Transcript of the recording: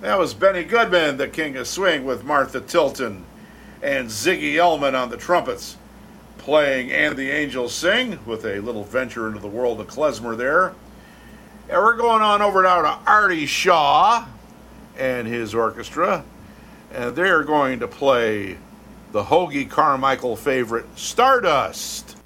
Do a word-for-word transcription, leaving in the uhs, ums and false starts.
That was Benny Goodman, the King of Swing, with Martha Tilton and Ziggy Elman on the trumpets, playing And the Angels Sing, with a little venture into the world of klezmer there. And we're going on over now to Artie Shaw and his orchestra, and they're going to play the Hoagie Carmichael favorite, Stardust.